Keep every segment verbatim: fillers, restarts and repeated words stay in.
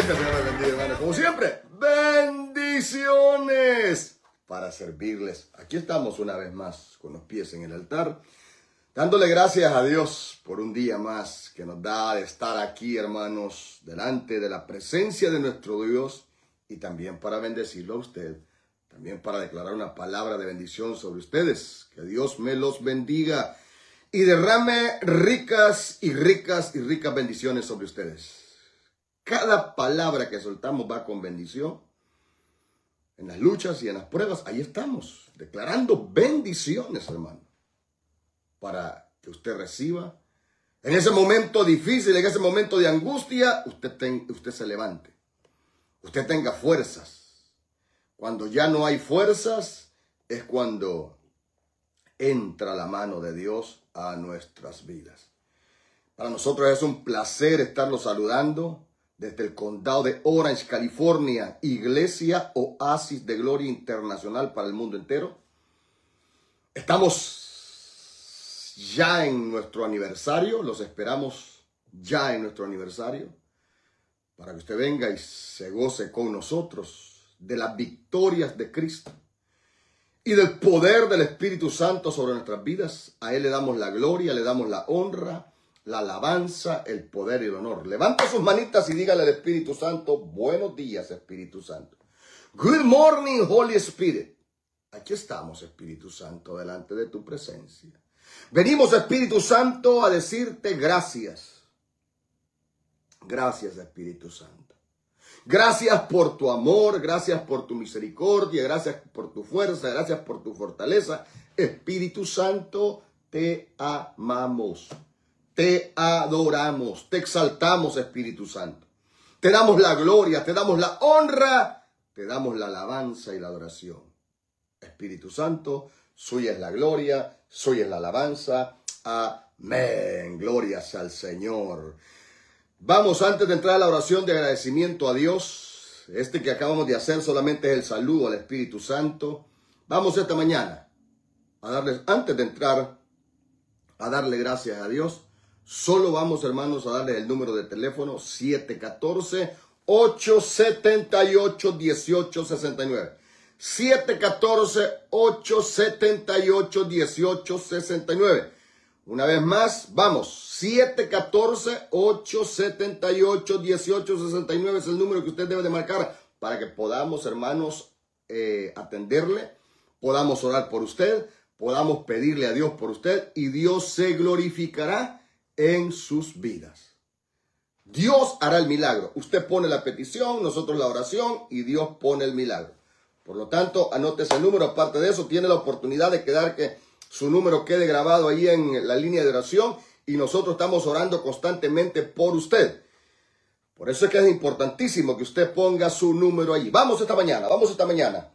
Que el Señor les bendiga, hermanos. Como siempre, bendiciones para servirles. Aquí estamos una vez más con los pies en el altar, dándole gracias a Dios por un día más que nos da de estar aquí, hermanos, delante de la presencia de nuestro Dios y también para bendecirlo a usted, también para declarar una palabra de bendición sobre ustedes. Que Dios me los bendiga y derrame ricas y ricas y ricas bendiciones sobre ustedes. Cada palabra que soltamos va con bendición. En las luchas y en las pruebas, ahí estamos, declarando bendiciones, hermano, para que usted reciba. En ese momento difícil, en ese momento de angustia, usted, ten, usted se levante. Usted tenga fuerzas. Cuando ya no hay fuerzas, es cuando entra la mano de Dios a nuestras vidas. Para nosotros es un placer estarlos saludando desde el condado de Orange, California, Iglesia Oasis de Gloria Internacional para el mundo entero. Estamos ya en nuestro aniversario, los esperamos ya en nuestro aniversario, para que usted venga y se goce con nosotros de las victorias de Cristo y del poder del Espíritu Santo sobre nuestras vidas. A Él le damos la gloria, le damos la honra, la alabanza, el poder y el honor. Levanta sus manitas y dígale al Espíritu Santo: buenos días, Espíritu Santo. Good morning, Holy Spirit. Aquí estamos, Espíritu Santo, delante de tu presencia. Venimos, Espíritu Santo, a decirte gracias. Gracias, Espíritu Santo. Gracias por tu amor, gracias por tu misericordia, gracias por tu fuerza, gracias por tu fortaleza. Espíritu Santo, te amamos. Te adoramos, te exaltamos, Espíritu Santo. Te damos la gloria, te damos la honra, te damos la alabanza y la adoración. Espíritu Santo, suya es la gloria, suya es la alabanza. Amén. Glorias al Señor. Vamos, antes de entrar a la oración de agradecimiento a Dios, este que acabamos de hacer solamente es el saludo al Espíritu Santo. Vamos esta mañana a darles, antes de entrar, a darle gracias a Dios. Solo vamos, hermanos, a darle el número de teléfono siete uno cuatro, ocho siete ocho, uno ocho seis nueve. siete uno cuatro, ocho siete ocho, uno ocho seis nueve. Una vez más, vamos, siete uno cuatro, ocho siete ocho, uno ocho seis nueve es el número que usted debe de marcar para que podamos, hermanos, eh, atenderle, podamos orar por usted, podamos pedirle a Dios por usted y Dios se glorificará en sus vidas. Dios hará el milagro. Usted pone la petición, nosotros la oración y Dios pone el milagro. Por lo tanto, anote ese número. Aparte de eso, tiene la oportunidad de quedar que su número quede grabado ahí en la línea de oración y nosotros estamos orando constantemente por usted. Por eso es que es importantísimo que usted ponga su número allí. Vamos esta mañana, vamos esta mañana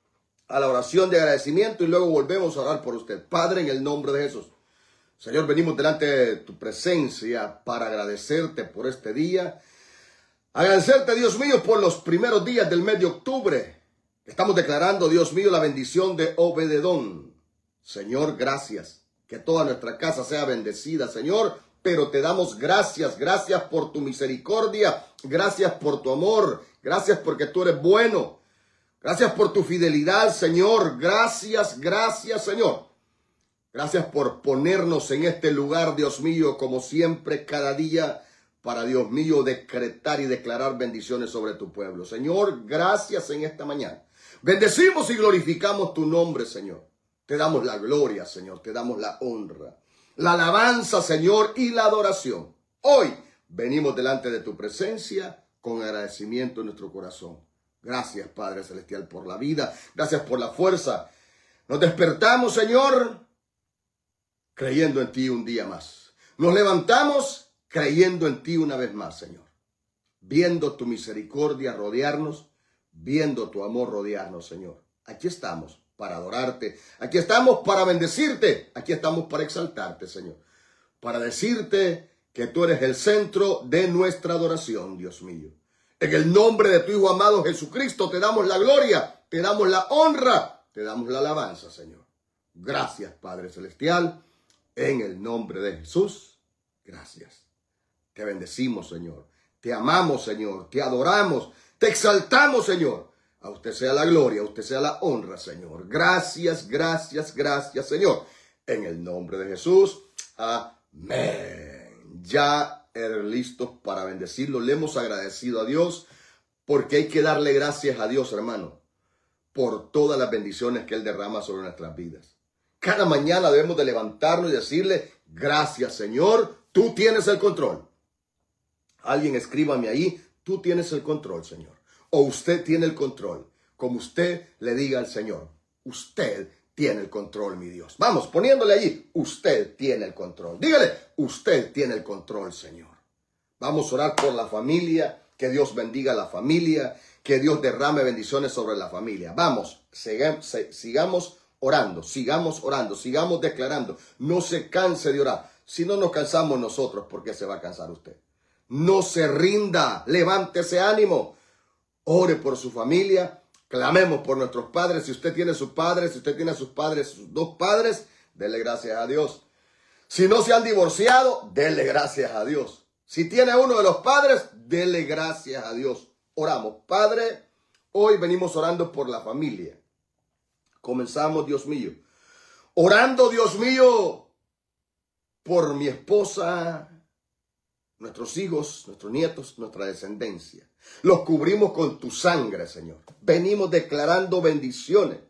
a la oración de agradecimiento y luego volvemos a orar por usted. Padre, en el nombre de Jesús. Señor, venimos delante de tu presencia para agradecerte por este día. Agradecerte, Dios mío, por los primeros días del mes de octubre. Estamos declarando, Dios mío, la bendición de Obededón. Señor, gracias. Que toda nuestra casa sea bendecida, Señor. Pero te damos gracias, gracias por tu misericordia. Gracias por tu amor. Gracias porque tú eres bueno. Gracias por tu fidelidad, Señor. Gracias, gracias, Señor. Gracias por ponernos en este lugar, Dios mío, como siempre, cada día, para, Dios mío, decretar y declarar bendiciones sobre tu pueblo. Señor, gracias en esta mañana. Bendecimos y glorificamos tu nombre, Señor. Te damos la gloria, Señor. Te damos la honra, la alabanza, Señor, y la adoración. Hoy venimos delante de tu presencia con agradecimiento en nuestro corazón. Gracias, Padre Celestial, por la vida. Gracias por la fuerza. Nos despertamos, Señor, creyendo en ti un día más. Nos levantamos creyendo en ti una vez más, Señor. Viendo tu misericordia rodearnos, viendo tu amor rodearnos, Señor. Aquí estamos para adorarte. Aquí estamos para bendecirte. Aquí estamos para exaltarte, Señor. Para decirte que tú eres el centro de nuestra adoración, Dios mío. En el nombre de tu Hijo amado Jesucristo te damos la gloria, te damos la honra, te damos la alabanza, Señor. Gracias, Padre Celestial. En el nombre de Jesús, gracias. Te bendecimos, Señor. Te amamos, Señor. Te adoramos. Te exaltamos, Señor. A usted sea la gloria, a usted sea la honra, Señor. Gracias, gracias, gracias, Señor. En el nombre de Jesús. Amén. Ya eres listos para bendecirlo. Le hemos agradecido a Dios porque hay que darle gracias a Dios, hermano, por todas las bendiciones que Él derrama sobre nuestras vidas. Cada mañana debemos de levantarnos y decirle, gracias, Señor, tú tienes el control. Alguien escríbame ahí, tú tienes el control, Señor. O usted tiene el control. Como usted le diga al Señor, usted tiene el control, mi Dios. Vamos, poniéndole allí, usted tiene el control. Dígale, usted tiene el control, Señor. Vamos a orar por la familia, que Dios bendiga a la familia, que Dios derrame bendiciones sobre la familia. Vamos, sigamos orando, sigamos orando, sigamos declarando. No se canse de orar. Si no nos cansamos nosotros, ¿por qué se va a cansar usted? No se rinda, levántese ánimo. Ore por su familia, clamemos por nuestros padres. Si usted tiene sus padres, si usted tiene a sus padres, sus dos padres, dele gracias a Dios. Si no se han divorciado, dele gracias a Dios. Si tiene uno de los padres, dele gracias a Dios. Oramos. Padre, hoy venimos orando por la familia. Comenzamos, Dios mío. Orando, Dios mío, por mi esposa, nuestros hijos, nuestros nietos, nuestra descendencia. Los cubrimos con tu sangre, Señor. Venimos declarando bendiciones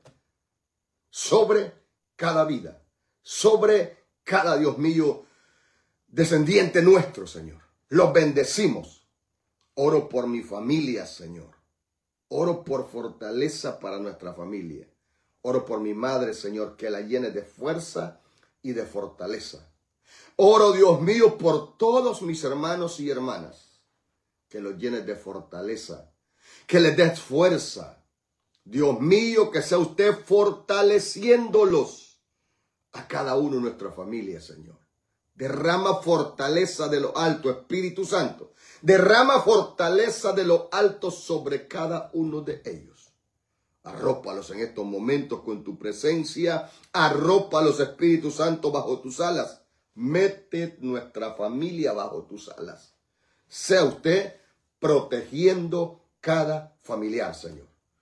sobre cada vida, sobre cada, Dios mío, descendiente nuestro, Señor. Los bendecimos. Oro por mi familia, Señor. Oro por fortaleza para nuestra familia. Oro por mi madre, Señor, que la llene de fuerza y de fortaleza. Oro, Dios mío, por todos mis hermanos y hermanas, que los llenes de fortaleza, que les des fuerza. Dios mío, que sea usted fortaleciéndolos a cada uno de nuestra familia, Señor. Derrama fortaleza de lo alto, Espíritu Santo. Derrama fortaleza de lo alto sobre cada uno de ellos. Arrópalos en estos momentos con tu presencia. Arrópalos, Espíritu Santo, bajo tus alas. Mete nuestra familia bajo tus alas. Sea usted protegiendo cada familiar, Señor.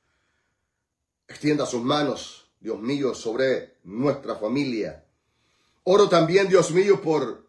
Extienda sus manos, Dios mío, sobre nuestra familia. Oro también, Dios mío, por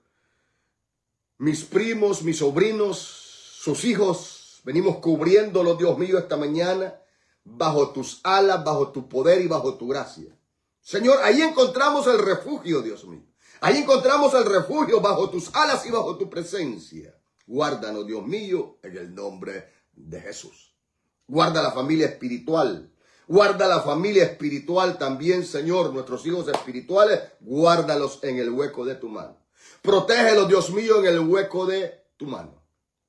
mis primos, mis sobrinos, sus hijos. Venimos cubriéndolos, Dios mío, esta mañana, bajo tus alas, bajo tu poder y bajo tu gracia. Señor, ahí encontramos el refugio, Dios mío. Ahí encontramos el refugio bajo tus alas y bajo tu presencia. Guárdanos, Dios mío, en el nombre de Jesús. Guarda la familia espiritual. Guarda la familia espiritual también, Señor. Nuestros hijos espirituales, guárdalos en el hueco de tu mano. Protégelos, Dios mío, en el hueco de tu mano.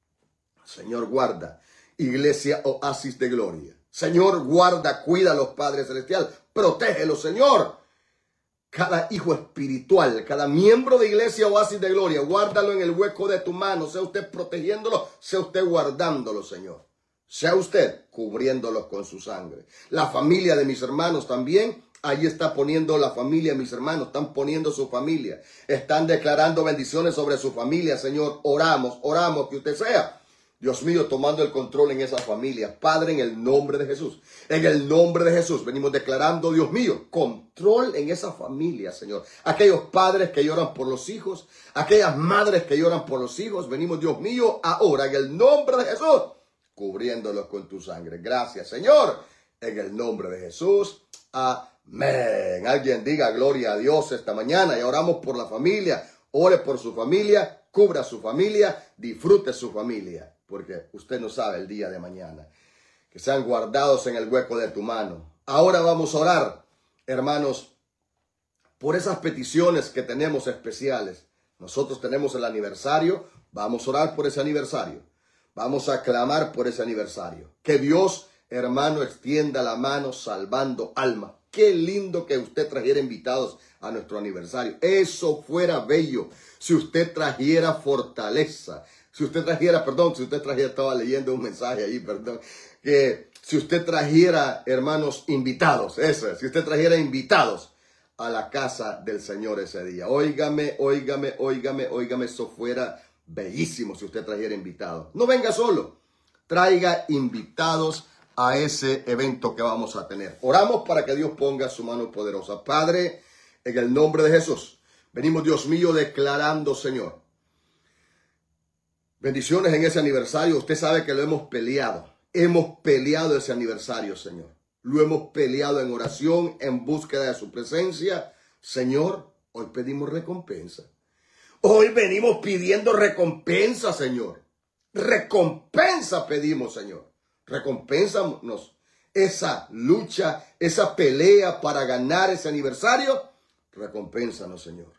Señor, guarda Iglesia Oasis de Gloria. Señor, guarda, cuida a los padres celestiales. Protégelos, Señor. Cada hijo espiritual, cada miembro de Iglesia Oasis de Gloria, guárdalo en el hueco de tu mano. Sea usted protegiéndolo, sea usted guardándolo, Señor. Sea usted cubriéndolos con su sangre. La familia de mis hermanos también, ahí está poniendo la familia, mis hermanos, están poniendo su familia. Están declarando bendiciones sobre su familia, Señor. Oramos, oramos que usted sea, Dios mío, tomando el control en esa familia. Padre, en el nombre de Jesús. En el nombre de Jesús venimos declarando, Dios mío, control en esa familia, Señor. Aquellos padres que lloran por los hijos, aquellas madres que lloran por los hijos, venimos, Dios mío, ahora en el nombre de Jesús, cubriéndolos con tu sangre. Gracias, Señor, en el nombre de Jesús. Amén. Alguien diga gloria a Dios esta mañana y oramos por la familia. Ore por su familia, cubra su familia, disfrute su familia. Porque usted no sabe el día de mañana. Que sean guardados en el hueco de tu mano. Ahora vamos a orar, hermanos, por esas peticiones que tenemos especiales. Nosotros tenemos el aniversario. Vamos a orar por ese aniversario. Vamos a clamar por ese aniversario. Que Dios, hermano, extienda la mano salvando almas. Qué lindo que usted trajera invitados a nuestro aniversario. Eso fuera bello. Si usted trajera fortaleza. Si usted trajera, perdón, si usted trajera, estaba leyendo un mensaje ahí, perdón, que si usted trajera, hermanos, invitados, eso es, si usted trajera invitados a la casa del Señor ese día. Óigame, óigame, óigame, óigame, eso fuera bellísimo si usted trajera invitados. No venga solo, traiga invitados a ese evento que vamos a tener. Oramos para que Dios ponga su mano poderosa. Padre, en el nombre de Jesús, venimos, Dios mío, declarando, Señor, bendiciones en ese aniversario. Usted sabe que lo hemos peleado. Hemos peleado ese aniversario, Señor. Lo hemos peleado en oración, en búsqueda de su presencia. Señor, hoy pedimos recompensa. Hoy venimos pidiendo recompensa, Señor. Recompensa pedimos, Señor. Recompénsanos esa lucha, esa pelea para ganar ese aniversario. Recompénsanos, Señor.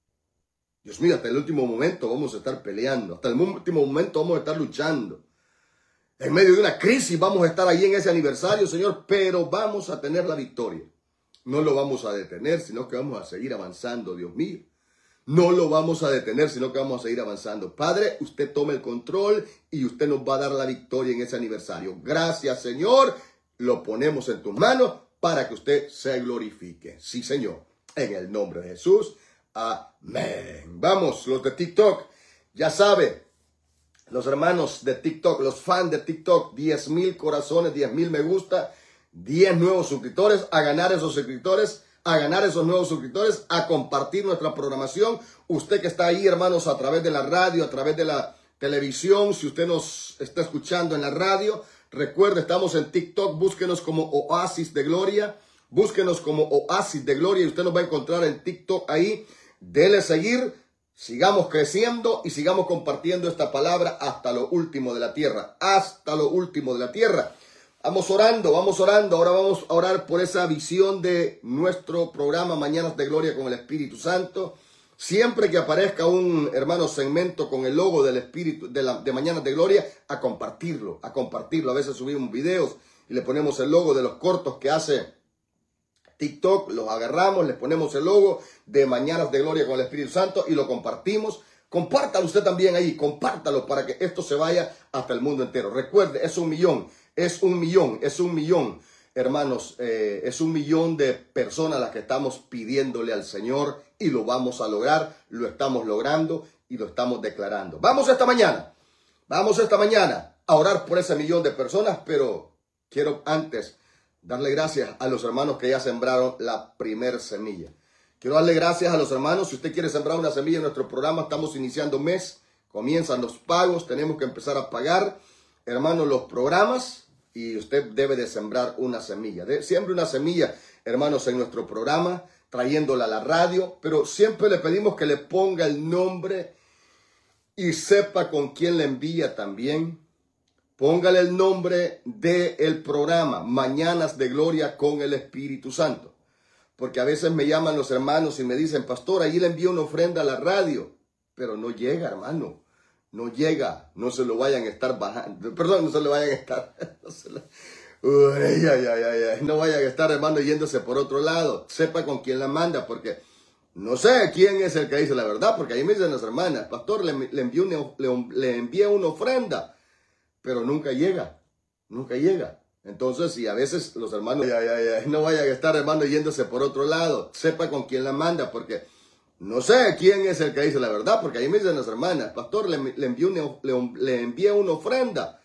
Dios mío, hasta el último momento vamos a estar peleando. Hasta el último momento vamos a estar luchando. En medio de una crisis vamos a estar ahí en ese aniversario, Señor, pero vamos a tener la victoria. No lo vamos a detener, sino que vamos a seguir avanzando, Dios mío. No lo vamos a detener, sino que vamos a seguir avanzando. Padre, usted tome el control y usted nos va a dar la victoria en ese aniversario. Gracias, Señor. Lo ponemos en tus manos para que usted se glorifique. Sí, Señor. En el nombre de Jesús. Amén. Vamos, los de TikTok. Ya sabe, los hermanos de TikTok, los fans de TikTok, diez mil corazones, diez mil me gusta, diez nuevos suscriptores. A ganar esos suscriptores. A ganar esos nuevos suscriptores, a compartir nuestra programación. Usted que está ahí, hermanos, a través de la radio, a través de la televisión, si usted nos está escuchando en la radio, recuerde, estamos en TikTok, búsquenos como Oasis de Gloria, búsquenos como Oasis de Gloria y usted nos va a encontrar en TikTok ahí. Dele seguir, sigamos creciendo y sigamos compartiendo esta palabra hasta lo último de la tierra, hasta lo último de la tierra. Vamos orando, vamos orando. Ahora vamos a orar por esa visión de nuestro programa Mañanas de Gloria con el Espíritu Santo. Siempre que aparezca un, hermano, segmento con el logo del Espíritu de, la, de Mañanas de Gloria, a compartirlo, a compartirlo. A veces subimos videos y le ponemos el logo de los cortos que hace TikTok. Los agarramos, les ponemos el logo de Mañanas de Gloria con el Espíritu Santo y lo compartimos. Compártalo usted también ahí, compártalo para que esto se vaya hasta el mundo entero. Recuerde, es un millón. Es un millón, es un millón, hermanos, eh, es un millón de personas las que estamos pidiéndole al Señor y lo vamos a lograr, lo estamos logrando y lo estamos declarando. Vamos esta mañana, vamos esta mañana a orar por ese millón de personas, pero quiero antes darle gracias a los hermanos que ya sembraron la primer semilla. Quiero darle gracias a los hermanos. Si usted quiere sembrar una semilla en nuestro programa, estamos iniciando mes, comienzan los pagos, tenemos que empezar a pagar, hermanos, los programas. Y usted debe de sembrar una semilla. De, siembre una semilla, hermanos, en nuestro programa, trayéndola a la radio. Pero siempre le pedimos que le ponga el nombre y sepa con quién le envía también. Póngale el nombre del programa, Mañanas de Gloria con el Espíritu Santo. Porque a veces me llaman los hermanos y me dicen, pastor, allí le envío una ofrenda a la radio. Pero no llega, hermano. No llega, no se lo vayan a estar bajando, perdón, no se lo vayan a estar, no, se lo, uy, ay, ay, ay, ay, no vayan a estar, hermano, yéndose por otro lado. Sepa con quién la manda, porque no sé quién es el que dice la verdad, porque ahí me dicen las hermanas, pastor, le, le, envié una, le, le envié una ofrenda, pero nunca llega, nunca llega. Entonces, y a veces los hermanos, ay, ay, ay, no vayan a estar, hermano, yéndose por otro lado. Sepa con quién la manda, porque no sé quién es el que dice la verdad, porque ahí me dicen las hermanas, pastor, le, le, envié una, le, le envié una ofrenda,